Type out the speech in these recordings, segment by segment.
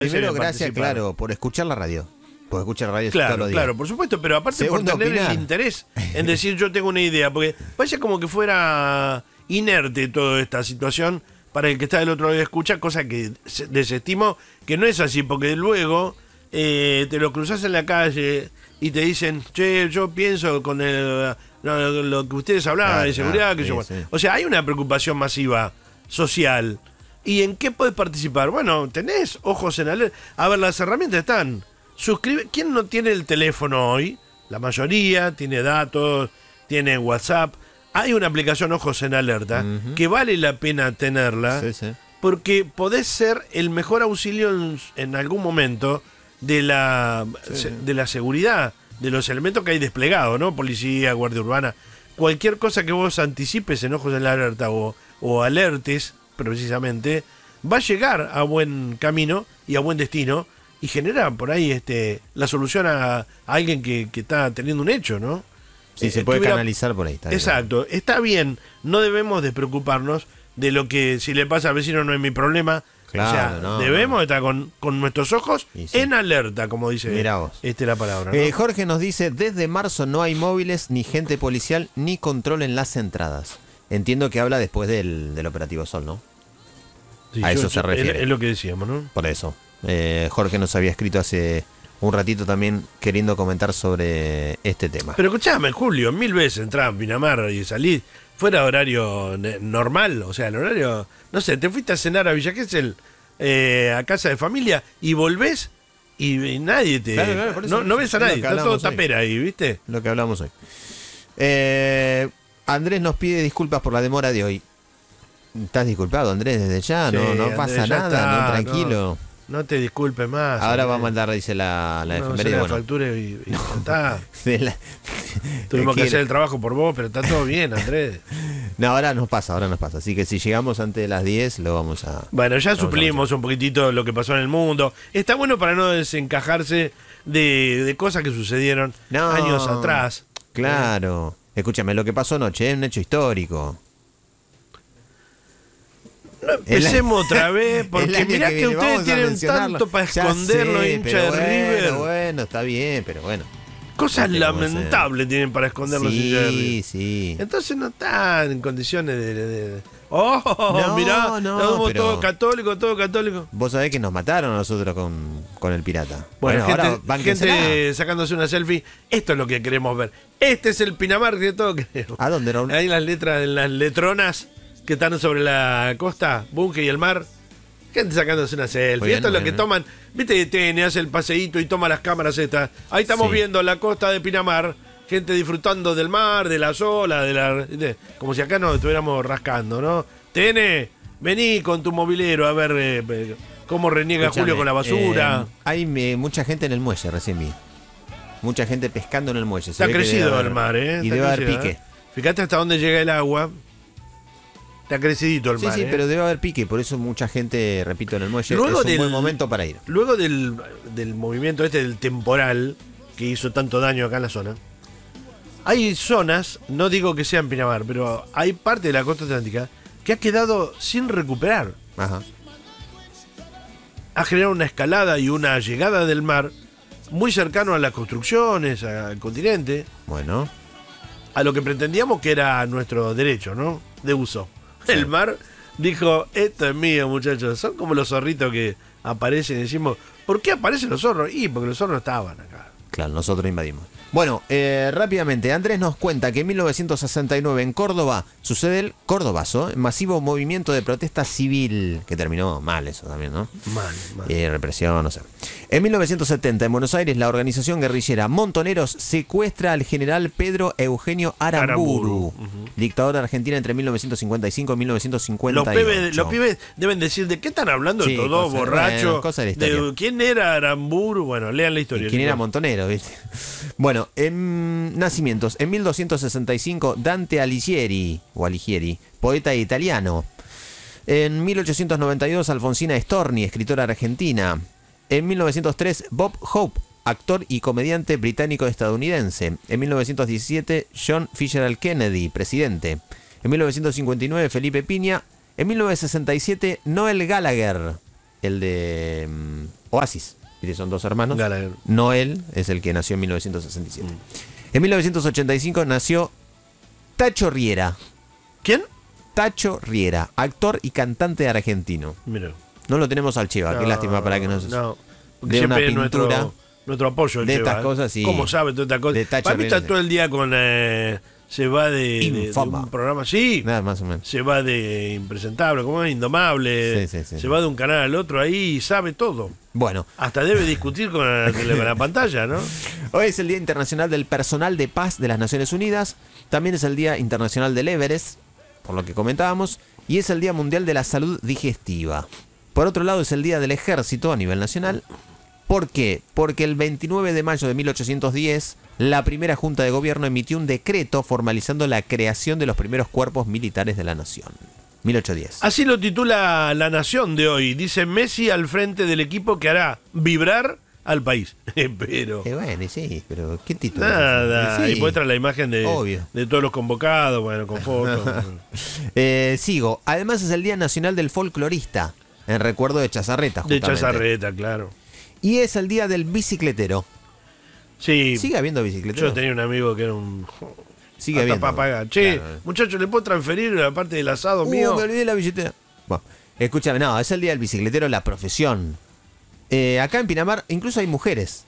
Primero, gracias, claro, por escuchar la radio. Por escuchar la radio todos Claro, los días. claro, por supuesto, pero aparte Segundo, por tener opinar. el interés en decir yo tengo una idea, porque vaya como que fuera inerte toda esta situación para el que está del otro lado y escucha, cosa que desestimo que no es así, porque luego te lo cruzás en la calle y te dicen, che, yo pienso con lo que ustedes hablaban Claro, de seguridad, claro, que yo. sí. O sea, hay una preocupación masiva social. ¿Y en qué podés participar? Bueno, tenés ojos en alerta. A ver, las herramientas están. ¿Quién no tiene el teléfono hoy? La mayoría tiene datos, tiene WhatsApp. Hay una aplicación Ojos en Alerta que vale la pena tenerla Sí. porque podés ser el mejor auxilio en algún momento de la seguridad, de los elementos que hay desplegados, ¿no? Policía, Guardia Urbana. Cualquier cosa que vos anticipes en Ojos en Alerta o alertes, precisamente, va a llegar a buen camino y a buen destino y genera por ahí la solución a alguien que está teniendo un hecho, ¿no? Sí, se puede canalizar por ahí. Está Exacto, está bien, no debemos despreocuparnos de lo que si le pasa al vecino no es mi problema. Claro, o sea, no, debemos estar con nuestros ojos Y sí. en alerta, como dice Mirá vos. la palabra, ¿no? Jorge nos dice, desde marzo no hay móviles, ni gente policial, ni control en las entradas. Entiendo que habla después del operativo Sol, ¿no? Sí, a eso se refiere. Es lo que decíamos, ¿no? Por eso. Jorge nos había escrito hace un ratito también queriendo comentar sobre este tema. Pero escuchame, Julio, 1000 veces entrar a Pinamar y salir fuera de horario normal, o sea, el horario, no sé, te fuiste a cenar a Villa Gesell, a casa de familia y volvés y nadie te... Claro, por eso no ves a es lo nadie, que está todo hablamos hoy. tapera ahí, ¿viste? Lo que hablamos hoy. Andrés nos pide disculpas por la demora de hoy. ¿Estás disculpado, Andrés, desde ya? Sí, no Andrés, pasa ya nada, está, no, tranquilo. No te disculpes más. Ahora Andrés. va a mandar, dice la No, efeméride. la Bueno, factura y ya está. de la- Tuvimos que quiere- hacer el trabajo por vos, pero está todo bien, Andrés. No, ahora nos pasa. Así que si llegamos antes de las 10, lo vamos a... Bueno, ya vamos a suplimos un poquitito lo que pasó en el mundo. Está bueno para no desencajarse de cosas que sucedieron No, años atrás. Claro. Escúchame, lo que pasó anoche es un hecho histórico. No empecemos otra vez, El porque año mirá que viene, ustedes vamos a tienen mencionarlo. tanto para Ya esconderlo, sé, hincha pero de River. Bueno, está bien, pero bueno. Cosas ¿qué vamos a hacer? lamentables tienen para esconder los hinchas de River. Sí. Entonces no están en condiciones de... ¡Oh! No, mirá, no, somos pero- todos católicos. Vos sabés que nos mataron a nosotros con el pirata. Bueno, ahora gente, bánquensela. gente sacándose una selfie. Esto es lo que queremos ver. Este es el Pinamar que todo queremos. ¿A dónde, Raúl? Ahí las letras, las letronas que están sobre la costa, Bunge y el mar. Gente sacándose una selfie. Muy bien, Esto es lo muy que bien. toman. Viste que TN hace el paseíto y toma las cámaras estas. Ahí estamos Sí. viendo la costa de Pinamar. Gente disfrutando del mar, de las olas, como si acá nos estuviéramos rascando, ¿no? TN, vení con tu mobilero a ver cómo reniega Escúchame, Julio con la basura. Hay mucha gente en el muelle, recién vi. Mucha gente pescando en el muelle. Se Está ve que crecido debe haber- el mar, ¿eh? Y Está debe haber crecido, pique. ¿eh? Fíjate hasta dónde llega el agua. Está crecidito el Sí, mar. sí, ¿eh? pero debe haber pique. Por eso mucha gente, repito, en el muelle. Luego es un del- buen momento para ir. Luego del movimiento del temporal que hizo tanto daño acá en la zona, hay zonas, no digo que sean Pinamar, pero hay parte de la costa atlántica que ha quedado sin recuperar. Ajá. Ha generado una escalada y una llegada del mar muy cercano a las construcciones, al continente, Bueno. a lo que pretendíamos que era nuestro derecho, ¿no? De uso. El mar dijo, esto es mío, muchachos. Son como los zorritos que aparecen y decimos, ¿por qué aparecen los zorros? Y porque los zorros estaban acá. Claro, nosotros invadimos. Bueno, rápidamente, Andrés nos cuenta que en 1969 en Córdoba sucede el Córdobazo, masivo movimiento de protesta civil, que terminó mal eso también, ¿no? Mal. Represión, no sé. En 1970, en Buenos Aires, la organización guerrillera Montoneros secuestra al general Pedro Eugenio Aramburu, dictador de Argentina entre 1955 y 1958. Los pibes deben decir, ¿de qué están hablando? Sí, Todos cosa- borrachos. bueno, cosa de la historia. ¿Quién era Aramburu? Bueno, lean la historia. ¿Y quién era chicos. Montonero, viste? Bueno, en nacimientos, en 1265, Dante Alighieri, poeta italiano. En 1892, Alfonsina Storni, escritora argentina. En 1903, Bob Hope, actor y comediante británico-estadounidense. En 1917, John Fitzgerald Kennedy, presidente. En 1959, Felipe Piña. En 1967, Noel Gallagher, el de Oasis. ¿Viste? Son dos hermanos. Gallagher. Noel es el que nació en 1967. En 1985 nació Tacho Riera. ¿Quién? Tacho Riera, actor y cantante argentino. Mira. No lo tenemos al Cheva, qué lástima para que nos No, porque dé una siempre es pintura nuestro apoyo. el de Cheva, estas cosas. Y ¿Cómo sabe todas estas cosas? de Tacho Para mí está Riera. todo el día con... se va de Infama. un programa... Sí, Nada más o menos. se va de Impresentable, como es Indomable. Sí. Se va de un canal al otro ahí y sabe todo. Bueno, Hasta debe discutir con la pantalla, ¿no? hoy es el Día Internacional del Personal de Paz de las Naciones Unidas. También es el Día Internacional del Everest, por lo que comentábamos. Y es el Día Mundial de la Salud Digestiva. Por otro lado, es el Día del Ejército a nivel nacional. ¿Por qué? Porque el 29 de mayo de 1810, la primera Junta de Gobierno emitió un decreto formalizando la creación de los primeros cuerpos militares de la nación. 1810. Así lo titula La Nación de hoy. Dice Messi al frente del equipo que hará vibrar al país. Pero... Bueno, sí, pero ¿qué título? Nada, Sí, y muestra la imagen obvio. de todos los convocados, bueno, con fotos. Sigo. Además es el Día Nacional del Folclorista, en recuerdo de Chazarreta, De justamente. Chazarreta, claro. Y es el Día del Bicicletero. Sí, ¿Sigue habiendo bicicleteros? yo tenía un amigo que era un... Sigue hasta habiendo. para pagar. Che, Claro. muchacho, ¿le puedo transferir la parte del asado mío? Me olvidé la billetera. Bueno, escúchame, no, es el Día del Bicicletero, la profesión. Acá en Pinamar incluso hay mujeres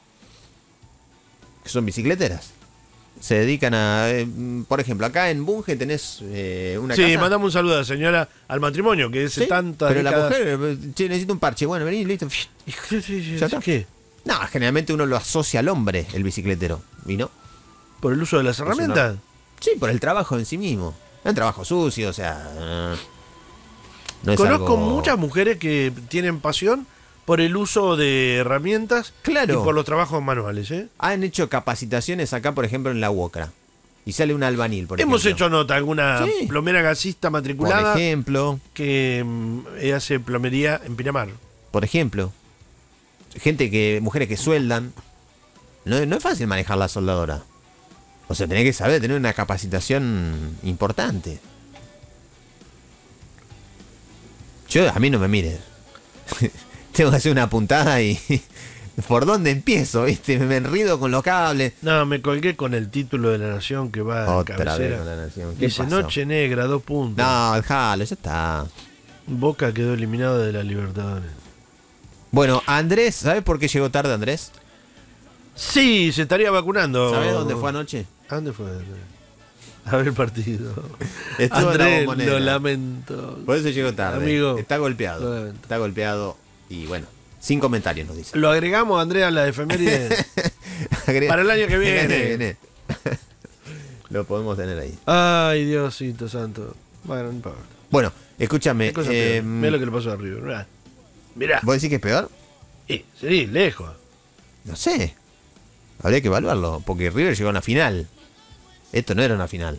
que son bicicleteras. Se dedican a... por ejemplo, acá en Bunge tenés una Sí, casa... mandamos un saludo a la señora al matrimonio, que es Sí, tantas pero décadas... la mujer, che, necesito un parche. Bueno, vení, listo. ¿Ya está? ¿Qué? No, generalmente uno lo asocia al hombre, el bicicletero. ¿Y no? ¿Por el uso de las herramientas? Sí, por el trabajo en sí mismo. Es un trabajo sucio, o sea... no es Conozco algo- muchas mujeres que tienen pasión por el uso de herramientas Claro. y por los trabajos manuales, ¿eh? Han hecho capacitaciones acá, por ejemplo, en la UOCRA. Y sale un albanil, por Hemos ejemplo. hecho nota, alguna Sí. plomera gasista Por matriculada ejemplo, que hace plomería en Pinamar. por ejemplo. Mujeres que sueldan. No es fácil manejar la soldadora. O sea, tenés que saber, tener una capacitación importante. A mí no me mires. Tengo que hacer una puntada y... ¿Por dónde empiezo? ¿Viste? Me enrido con los cables. No, me colgué con el título de La Nación que va en Otra vez cabecera. con La Nación. ¿Qué Dice pasó? Noche Negra, 2 puntos. No, déjalo, ya está. Boca quedó eliminado de la Libertadores. Bueno, Andrés, ¿sabes por qué llegó tarde Andrés? Sí, se estaría vacunando. ¿Sabes dónde fue anoche? ¿A dónde fue? A ver el partido. Estuvo en la Andrés, Bombonera. lo lamento. Por eso llegó tarde. Amigo, Está lo golpeado. lamento. Está golpeado. Y bueno, sin comentarios nos dice. Lo agregamos, Andrea, a la efeméride. Para el año que viene. Lo podemos tener ahí. Ay, Diosito santo. Bueno, no importa. Bueno, escúchame. Qué cosa peor. Mirá lo que le pasó a River. Mirá. Mirá. ¿Vos decís que es peor? Sí, lejos. No sé. Habría que evaluarlo. Porque River llegó a una final. Esto no era una final.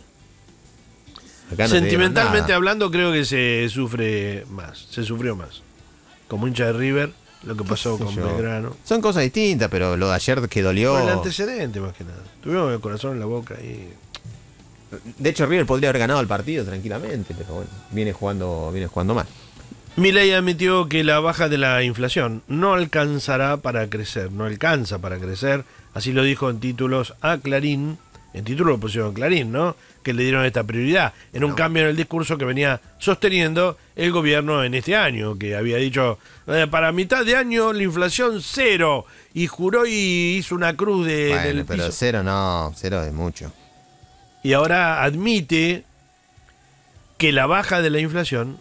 Acá no te dieron Sentimentalmente nada. hablando, creo que se sufre más. Se sufrió más. Como hincha de River, lo que pasó con yo? Belgrano. Son cosas distintas, pero lo de ayer que dolió. Por el antecedente, más que nada. Tuvimos el corazón en la boca y. De hecho, River podría haber ganado el partido tranquilamente, pero bueno, viene jugando mal. Milei admitió que la baja de la inflación no alcanza para crecer. Así lo dijo en títulos a Clarín. En título lo pusieron Clarín, ¿no? Que le dieron esta prioridad. En un cambio en el discurso que venía sosteniendo el gobierno en este año, que había dicho, para mitad de año la inflación 0. Y juró y hizo una cruz Bueno, del pero piso. 0 no, 0 es mucho. Y ahora admite que la baja de la inflación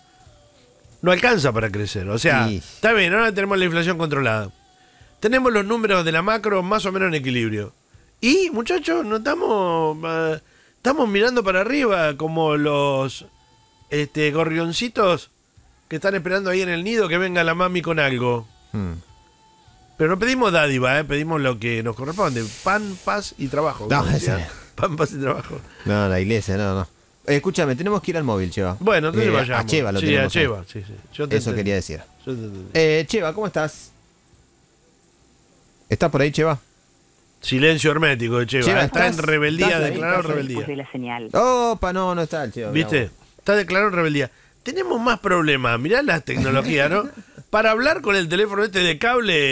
no alcanza para crecer. O sea, Sí. está bien, ahora tenemos la inflación controlada. Tenemos los números de la macro más o menos en equilibrio. Y, muchachos, no estamos mirando para arriba como los gorrioncitos que están esperando ahí en el nido que venga la mami con algo. Hmm. Pero no pedimos dádiva, pedimos lo que nos corresponde. Pan, paz y trabajo. No, como decía. ese- Pan, paz y trabajo. No, la iglesia, no. Escúchame, tenemos que ir al móvil, Cheva. Bueno, entonces vayamos. A Cheva lo sí, tenemos a Cheva, sí. Yo te Eso entendí. quería decir. Yo te entendí. Cheva, ¿cómo estás? ¿Estás por ahí, Cheva? Silencio hermético de Cheva. Cheva, Está en ¿estás? rebeldía, ¿Estás ahí? declarado ¿Estás ahí? rebeldía. Después de la señal. Opa, no está el Cheva. ¿Viste? Está declarado en rebeldía. Tenemos más problemas. Mirá la tecnología, ¿no? para hablar con el teléfono este de cable